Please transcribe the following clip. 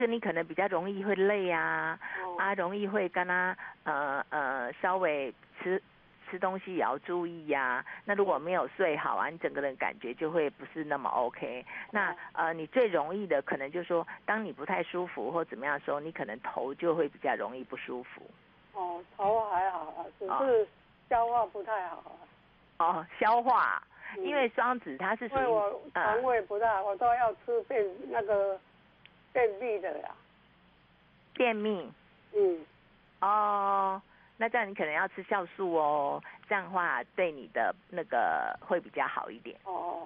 你可能比较容易会累啊，容易会跟他稍微吃东西也要注意呀。那如果没有睡好啊，你整个人感觉就会不是那么 OK。那你最容易的可能就是说，当你不太舒服或怎么样的时候，你可能头就会比较容易不舒服。 头还好啊，只是消化不太好啊。 消化，因为双子它是属于因为我肠胃不大，我都要吃便秘的呀。 便秘。那这样你可能要吃酵素哦，这样的话对你的那个会比较好一点。